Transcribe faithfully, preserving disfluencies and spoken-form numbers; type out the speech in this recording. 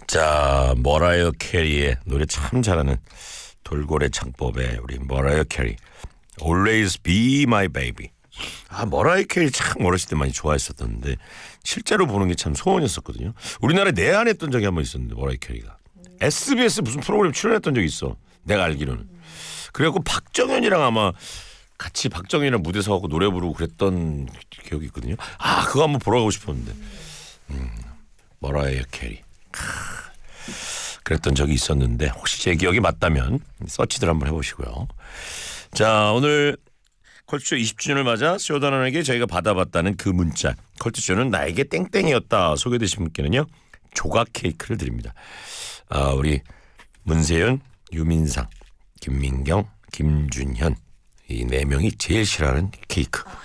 자, 머라이어 캐리의 노래 참 잘하는 돌고래 창법의 우리 머라이어 캐리. Always be my baby. 아, 머라이어 캐리 참 어렸을 때 많이 좋아했었던데 실제로 보는 게 참 소원이었었거든요. 우리나라에 내한했던 적이 한 번 있었는데 머라이어 캐리가 에스비에스 무슨 프로그램 출연했던 적이 있어. 내가 알기로는. 그래갖고 박정현이랑 아마 같이 박정현이랑 무대 서갖고 노래 부르고 그랬던 기억이 있거든요. 아, 그거 한번 보러 가고 싶었는데. 음, 머라이어 캐리. 그랬던 적이 있었는데 혹시 제 기억이 맞다면 서치들 한번 해보시고요. 자, 오늘 컬투쇼 이십 주년을 맞아 쇼다넌에게 저희가 받아봤다는 그 문자. 컬투쇼는 나에게 땡땡이었다 소개되신 분께는요 조각 케이크를 드립니다. 아, 우리 문세윤, 유민상, 김민경, 김준현 이 네 명이 제일 싫어하는 케이크.